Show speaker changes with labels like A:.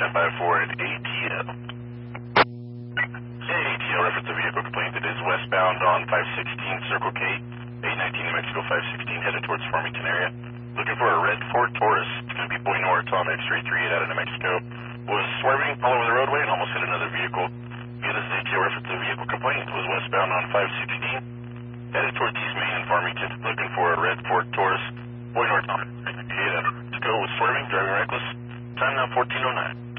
A: stand by for an ATL. Hey, ATL, reference a vehicle complaint that is westbound on 516 Circle K, 819 New Mexico 516, headed towards Farmington area. Looking for a red Ford Taurus. It's going to be Boy North on X-ray 38 out of New Mexico. Was swerving all over the roadway and almost hit another vehicle. Again, this is ATL, reference a vehicle complaint. Was westbound on 516, headed towards East Main and Farmington. Looking for a red Ford Taurus. Boy North on X-ray 38 out of New Mexico. Was swerving, driving reckless. Time now 14:09.